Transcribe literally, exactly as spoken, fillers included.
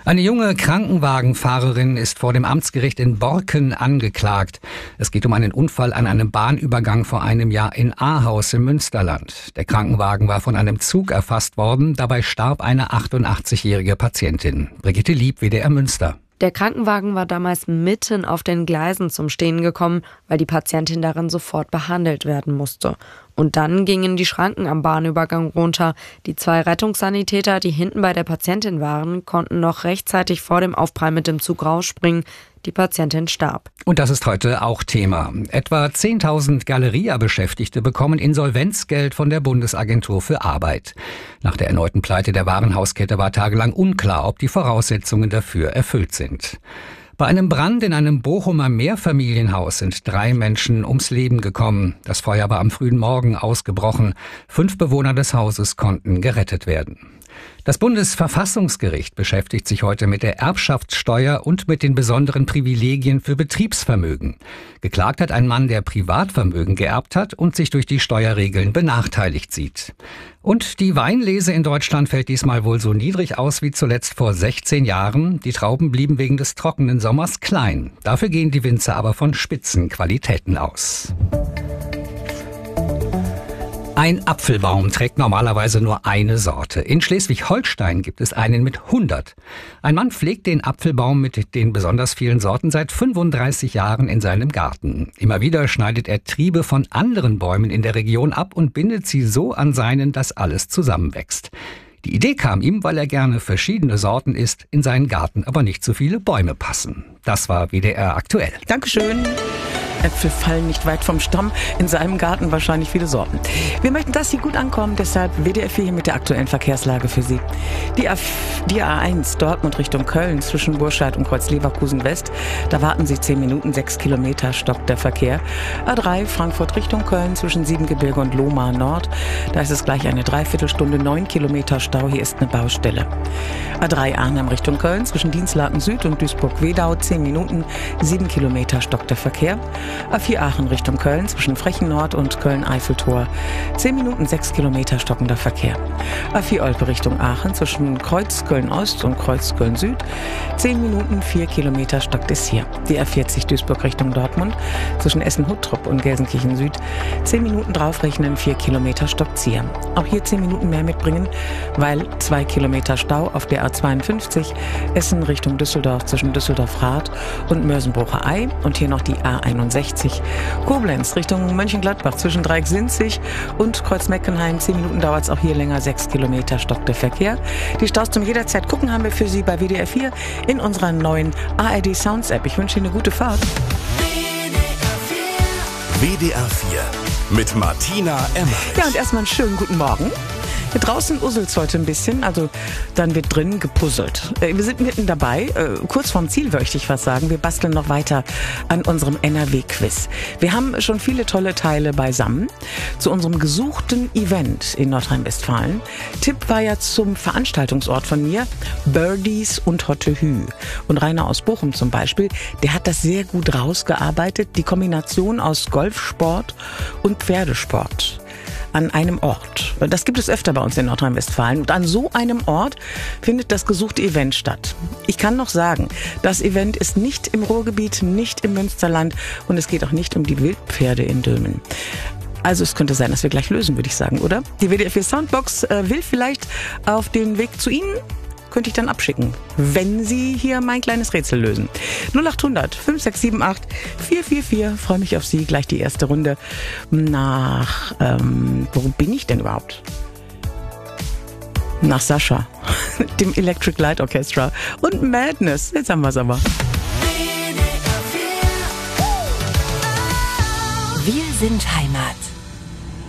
Eine junge Krankenwagenfahrerin ist vor dem Amtsgericht in Borken angeklagt. Es geht um einen Unfall an einem Bahnübergang vor einem Jahr in Ahaus im Münsterland. Der Krankenwagen war von einem Zug erfasst worden. Dabei starb eine achtundachtzigjährige Patientin. Brigitte Lieb, W D R Münster. Der Krankenwagen war damals mitten auf den Gleisen zum Stehen gekommen, weil die Patientin darin sofort behandelt werden musste. Und dann gingen die Schranken am Bahnübergang runter. Die zwei Rettungssanitäter, die hinten bei der Patientin waren, konnten noch rechtzeitig vor dem Aufprall mit dem Zug rausspringen. Die Patientin starb. Und das ist heute auch Thema. Etwa zehntausend Galeria-Beschäftigte bekommen Insolvenzgeld von der Bundesagentur für Arbeit. Nach der erneuten Pleite der Warenhauskette war tagelang unklar, ob die Voraussetzungen dafür erfüllt sind. Bei einem Brand in einem Bochumer Mehrfamilienhaus sind drei Menschen ums Leben gekommen. Das Feuer war am frühen Morgen ausgebrochen. Fünf Bewohner des Hauses konnten gerettet werden. Das Bundesverfassungsgericht beschäftigt sich heute mit der Erbschaftssteuer und mit den besonderen Privilegien für Betriebsvermögen. Geklagt hat ein Mann, der Privatvermögen geerbt hat und sich durch die Steuerregeln benachteiligt sieht. Und die Weinlese in Deutschland fällt diesmal wohl so niedrig aus wie zuletzt vor sechzehn Jahren. Die Trauben blieben wegen des trockenen Sommers klein. Dafür gehen die Winzer aber von Spitzenqualitäten aus. Ein Apfelbaum trägt normalerweise nur eine Sorte. In Schleswig-Holstein gibt es einen mit hundert. Ein Mann pflegt den Apfelbaum mit den besonders vielen Sorten seit fünfunddreißig Jahren in seinem Garten. Immer wieder schneidet er Triebe von anderen Bäumen in der Region ab und bindet sie so an seinen, dass alles zusammenwächst. Die Idee kam ihm, weil er gerne verschiedene Sorten isst, in seinen Garten aber nicht so viele Bäume passen. Das war W D R aktuell. Dankeschön. Äpfel fallen nicht weit vom Stamm, in seinem Garten wahrscheinlich viele Sorten. Wir möchten, dass Sie gut ankommen, deshalb W D R vier hier mit der aktuellen Verkehrslage für Sie. Die, A, die A eins Dortmund Richtung Köln zwischen Burscheid und Kreuz-Leverkusen West, da warten Sie zehn Minuten, sechs Kilometer stockt der Verkehr. A drei Frankfurt Richtung Köln zwischen Siebengebirge und Lohmar Nord, da ist es gleich eine Dreiviertelstunde, neun Kilometer Stau, hier ist eine Baustelle. A drei Arnhem Richtung Köln zwischen Dienstlaken Süd und Duisburg-Wedau, zehn Minuten, sieben Kilometer stockt der Verkehr. A vier Aachen Richtung Köln zwischen Frechen Nord und Köln-Eiffeltor. zehn Minuten, sechs Kilometer stockender Verkehr. A vier Olpe Richtung Aachen zwischen Kreuz Köln-Ost und Kreuz Köln-Süd. zehn Minuten, vier Kilometer stockt es hier. Die A vierzig Duisburg Richtung Dortmund zwischen Essen-Huttrup und Gelsenkirchen-Süd. zehn Minuten draufrechnen, vier Kilometer stockt es hier. Auch hier zehn Minuten mehr mitbringen, weil zwei Kilometer Stau auf der A zweiundfünfzig Essen Richtung Düsseldorf zwischen Düsseldorf-Rath und Mörsenbrucher Ei. Und hier noch die A einundsechzig Koblenz Richtung Mönchengladbach zwischen Dreieck-Sinzig und Kreuz-Meckenheim. Zehn Minuten dauert es auch hier länger, sechs Kilometer stockt der Verkehr. Die Staus zum jederzeit gucken haben wir für Sie bei W D R vier in unserer neuen A R D Sounds App. Ich wünsche Ihnen eine gute Fahrt. W D R vier mit Martina Emmerich. Ja, und erstmal einen schönen guten Morgen. Hier draußen uselt es heute ein bisschen, also dann wird drin gepuzzelt. Wir sind mitten dabei, äh, kurz vorm Ziel möchte ich was sagen. Wir basteln noch weiter an unserem N R W-Quiz. Wir haben schon viele tolle Teile beisammen zu unserem gesuchten Event in Nordrhein-Westfalen. Tipp war ja zum Veranstaltungsort von mir, Birdies und Hottehü. Und Rainer aus Bochum zum Beispiel, der hat das sehr gut rausgearbeitet, die Kombination aus Golfsport und Pferdesport an einem Ort. Das gibt es öfter bei uns in Nordrhein-Westfalen. Und an so einem Ort findet das gesuchte Event statt. Ich kann noch sagen, das Event ist nicht im Ruhrgebiet, nicht im Münsterland und es geht auch nicht um die Wildpferde in Dülmen. Also es könnte sein, dass wir gleich lösen, würde ich sagen, oder? Die W D R vier Soundbox äh, will vielleicht auf den Weg zu Ihnen, könnte ich dann abschicken, wenn Sie hier mein kleines Rätsel lösen. null acht hundert fünf sechs sieben acht vier vier vier. Freue mich auf Sie. Gleich die erste Runde nach, ähm, wo bin ich denn überhaupt? Nach Sascha, dem Electric Light Orchestra und Madness. Jetzt haben wir es aber. Wir sind Heimat.